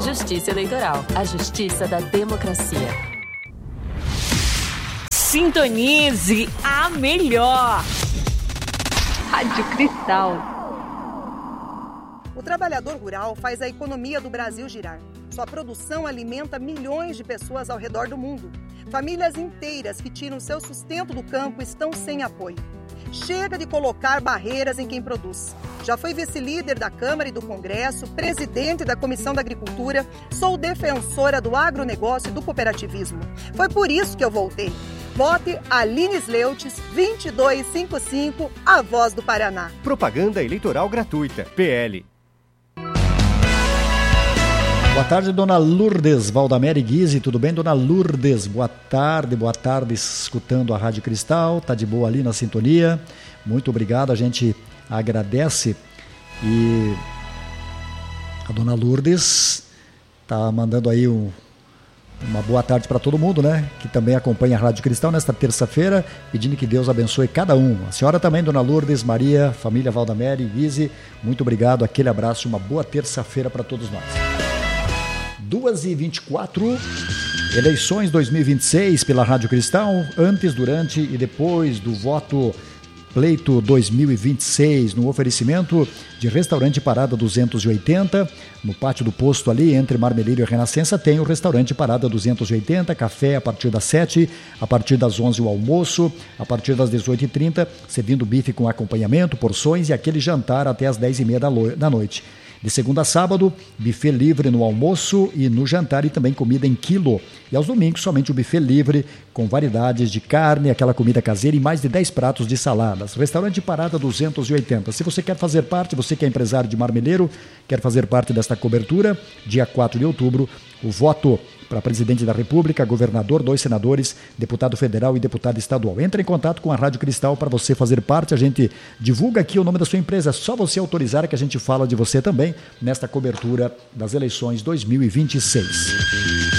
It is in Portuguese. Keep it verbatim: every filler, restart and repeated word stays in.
Justiça Eleitoral, a justiça da democracia. Sintonize a melhor. Rádio Cristal. O trabalhador rural faz a economia do Brasil girar. Sua produção alimenta milhões de pessoas ao redor do mundo. Famílias inteiras que tiram seu sustento do campo estão sem apoio. Chega de colocar barreiras em quem produz. Já fui vice-líder da Câmara e do Congresso, presidente da Comissão da Agricultura, sou defensora do agronegócio e do cooperativismo. Foi por isso que eu voltei. Vote Aline Sleutes, vinte e dois cinquenta e cinco, a voz do Paraná. Propaganda eleitoral gratuita. P L. Boa tarde, dona Lourdes Valdamere Guise, tudo bem, dona Lourdes? Boa tarde, boa tarde, escutando a Rádio Cristal, tá de boa ali na sintonia, muito obrigado, a gente agradece. E a dona Lourdes tá mandando aí um, uma boa tarde para todo mundo, né, que também acompanha a Rádio Cristal nesta terça-feira, pedindo que Deus abençoe cada um. A senhora também, dona Lourdes, Maria, família Valdamere Guise, muito obrigado, aquele abraço, uma boa terça-feira para todos nós. duas e vinte e quatro, eleições dois mil e vinte e seis pela Rádio Cristal, antes, durante e depois do voto pleito dois mil e vinte e seis, no oferecimento de restaurante Parada duzentos e oitenta, no pátio do posto ali, entre Marmeleiro e Renascença, tem o restaurante Parada duzentos e oitenta, café a partir das sete, a partir das onze o almoço, a partir das dezoito e trinta, servindo bife com acompanhamento, porções e aquele jantar até as dez e meia da noite. De segunda a sábado, buffet livre no almoço e no jantar e também comida em quilo. E aos domingos, somente o buffet livre, com variedades de carne, aquela comida caseira e mais de dez pratos de saladas. Restaurante Parada duzentos e oitenta. Se você quer fazer parte, você que é empresário de Marmeleiro, quer fazer parte desta cobertura, dia quatro de outubro, o voto para presidente da República, governador, dois senadores, deputado federal e deputado estadual. Entre em contato com a Rádio Cristal para você fazer parte. A gente divulga aqui o nome da sua empresa. É só você autorizar que a gente fala de você também nesta cobertura das eleições dois mil e vinte e seis.